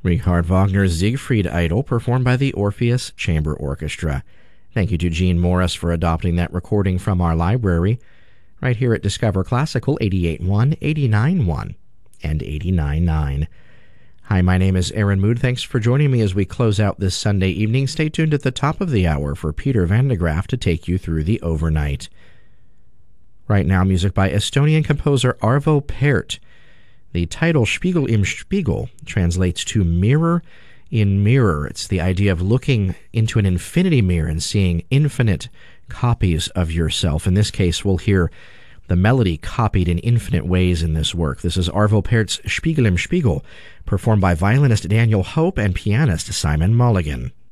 Richard Wagner's Siegfried Idyll, performed by the Orpheus Chamber Orchestra. Thank you to Gene Morris for adopting that recording from our library, right here at Discover Classical 88.1, 89.1, and 89.9. Hi, my name is Aaron Mood. Thanks for joining me as we close out this Sunday evening. Stay tuned at the top of the hour for Peter van de Graaf to take you through the overnight. Right now, music by Estonian composer Arvo Pärt. The title Spiegel im Spiegel translates to mirror in mirror. It's the idea of looking into an infinity mirror and seeing infinite copies of yourself. In this case, we'll hear the melody copied in infinite ways in this work. This is Arvo Pärt's Spiegel im Spiegel, performed by violinist Daniel Hope and pianist Simon Mulligan.